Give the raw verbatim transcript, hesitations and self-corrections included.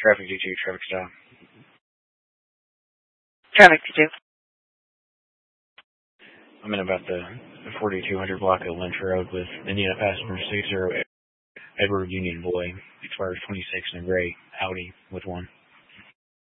Traffic D two, traffic stop. Traffic D two. I'm in about the forty-two hundred block of Lynch Road with Indiana passenger six zero Edward Union Boy. Expires twenty-six in a gray Audi with one.